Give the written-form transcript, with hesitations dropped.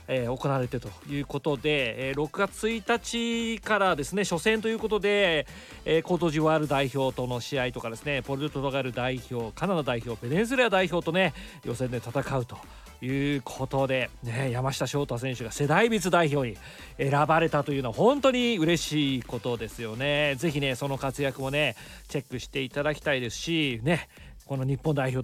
行われてということで、6月1日からですね初戦ということで、コートジボワール代表との試合とかですね、ポルトガル代表、カナダ代表、ベネズエラ代表とね予選で戦うということで、ね、山下翔太選手が世代別代表に選ばれたというのは本当に嬉しいことですよね。ぜひねその活躍もねチェックしていただきたいですしね、この日本代表